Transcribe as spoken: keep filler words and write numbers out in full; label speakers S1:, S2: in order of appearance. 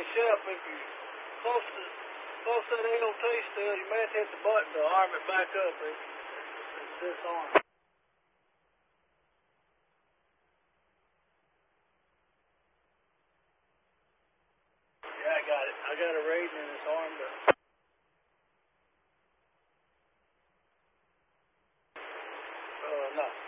S1: ain't shut up. If you're close to, close to the L T still, you may have to hit the button to arm it back up. It's, it's this arm. Yeah, I got it. I got a rating in this arm, but uh, no.